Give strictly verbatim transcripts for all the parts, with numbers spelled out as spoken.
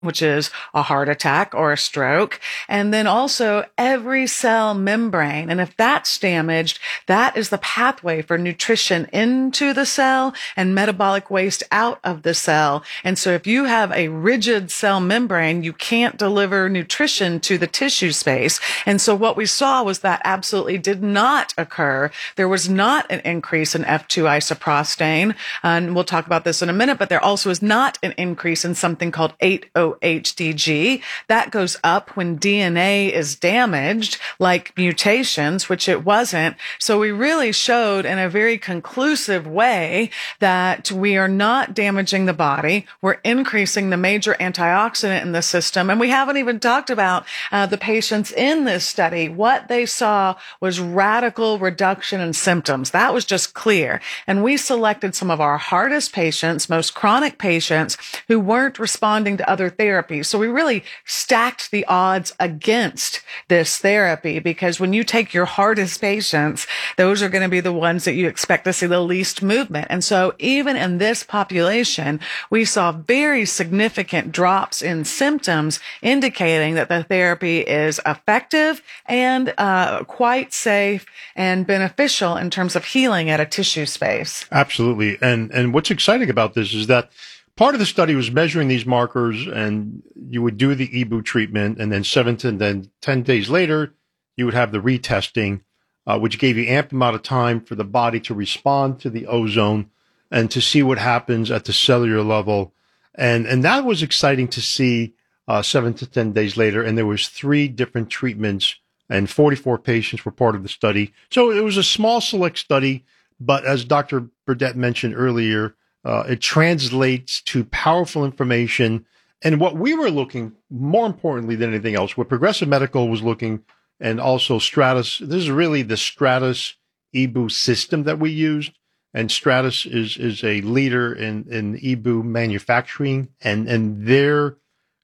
which is a heart attack or a stroke, and then also every cell membrane. And if that's damaged, that is the pathway for nutrition into the cell and metabolic waste out of the cell. And so if you have a rigid cell membrane, you can't deliver nutrition to the tissue space. And so what we saw was that absolutely did not occur. There was not an increase in F two isoprostane, and we'll talk about this in a minute, but there also is not an increase in something called eight oh H D G. That goes up when D N A is damaged, like mutations, which it wasn't. So we really showed in a very conclusive way that we are not damaging the body. We're increasing the major antioxidant in the system. And we haven't even talked about uh, the patients in this study. What they saw was radical reduction in symptoms. That was just clear. And we selected some of our hardest patients, most chronic patients who weren't responding to other therapy. So we really stacked the odds against this therapy, because when you take your hardest patients, those are going to be the ones that you expect to see the least movement. And so even in this population, we saw very significant drops in symptoms, indicating that the therapy is effective and uh, quite safe and beneficial in terms of healing at a tissue space. Absolutely. And, and what's exciting about this is that part of the study was measuring these markers, and you would do the E B U treatment, and then seven to then ten days later, you would have the retesting, uh, which gave you ample amount of time for the body to respond to the ozone and to see what happens at the cellular level. And, and that was exciting to see uh, seven to ten days later. And there was three different treatments, and forty-four patients were part of the study. So it was a small select study, but as Doctor Burdette mentioned earlier, Uh, it translates to powerful information. And what we were looking, more importantly than anything else, what Progressive Medical was looking, and also Stratus, this is really the Stratus E B U system that we used. And Stratus is, is a leader in, in E B U manufacturing, and, and their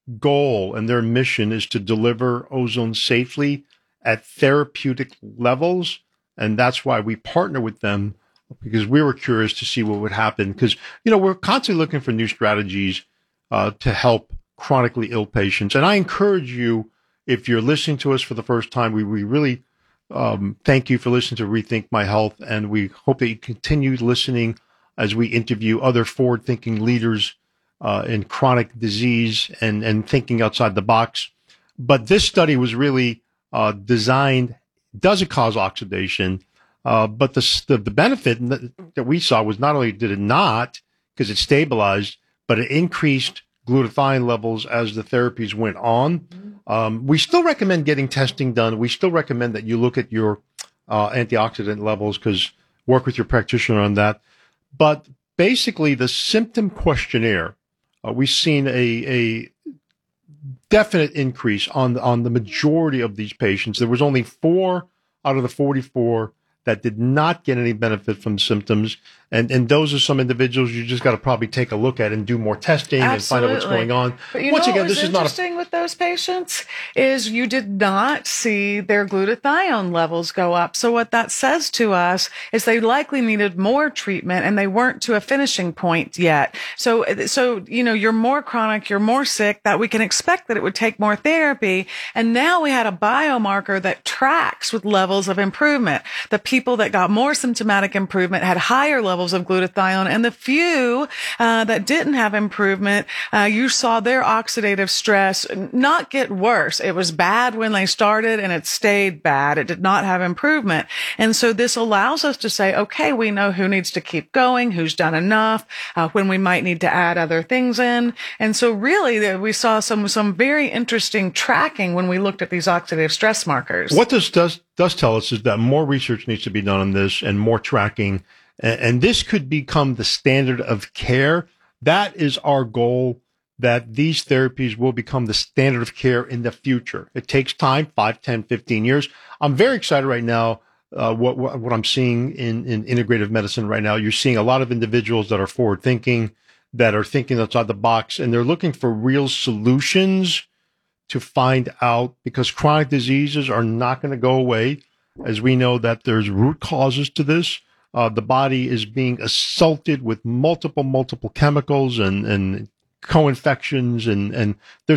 goal and their mission is to deliver ozone safely at therapeutic levels. And that's why we partner with them, because we were curious to see what would happen. Because, you know, we're constantly looking for new strategies uh, to help chronically ill patients. And I encourage you, if you're listening to us for the first time, we, we really um, thank you for listening to Rethink My Health. And we hope that you continue listening as we interview other forward-thinking leaders uh, in chronic disease and, and thinking outside the box. But this study was really uh, designed, does it cause oxidation? Uh, but the, the the benefit that we saw was not only did it not, because it stabilized, but it increased glutathione levels as the therapies went on. Um, we still recommend getting testing done. We still recommend that you look at your uh, antioxidant levels, because work with your practitioner on that. But basically, the symptom questionnaire, uh, we've seen a a definite increase on on the majority of these patients. There was only four out of the forty-four that did not get any benefit from symptoms. And, and those are some individuals you just got to probably take a look at and do more testing. Absolutely. And find out what's going on. But you Once know again, what was this is not interesting a- with those patients is you did not see their glutathione levels go up. So what that says to us is they likely needed more treatment, and they weren't to a finishing point yet. So, so, you know, you're more chronic, you're more sick, that we can expect that it would take more therapy. And now we had a biomarker that tracks with levels of improvement. The people that got more symptomatic improvement had higher levels of glutathione, and the few uh, that didn't have improvement, uh, you saw their oxidative stress not get worse. It was bad when they started, and it stayed bad. It did not have improvement. And so this allows us to say, okay, we know who needs to keep going, who's done enough, uh, when we might need to add other things in. And so really we saw some some very interesting tracking when we looked at these oxidative stress markers. What this does does tell us is that more research needs to be done on this, and more tracking. And this could become the standard of care. That is our goal, that these therapies will become the standard of care in the future. It takes time, five, ten, fifteen years. I'm very excited right now, uh, what, what, what I'm seeing in, in integrative medicine right now. You're seeing a lot of individuals that are forward thinking, that are thinking outside the box, and they're looking for real solutions to find out, because chronic diseases are not going to go away. As we know that there's root causes to this. Uh, the body is being assaulted with multiple, multiple chemicals and, and co-infections and, and there's